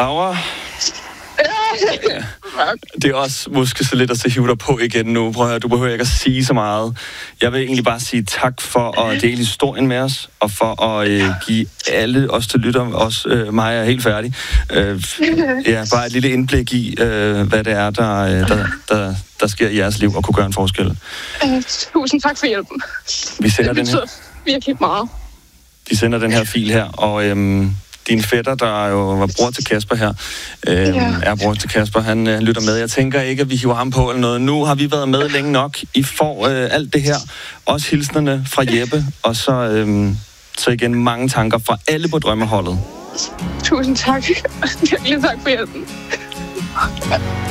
Laura? Ja. Det er også måske så lidt at hive dig på igen nu. Prøv at høre, du behøver ikke at sige så meget. Jeg vil egentlig bare sige tak for at dele historien med os, og for at give alle os til lytter, også mig er helt færdig. Bare et lille indblik i, hvad det er, der sker i jeres liv, og kunne gøre en forskel. Tusind tak for hjælpen. Vi sender den her. Virkelig meget. De sender den her fil her, og din fætter, der jo var bror til Kasper her, er bror til Kasper, han lytter med. Jeg tænker ikke, at vi hiver ham på eller noget. Nu har vi været med længe nok. I får alt det her. Også hilsnerne fra Jeppe, og så igen mange tanker fra alle på drømmeholdet. Tusind tak. Virkelig tak for hjælpen.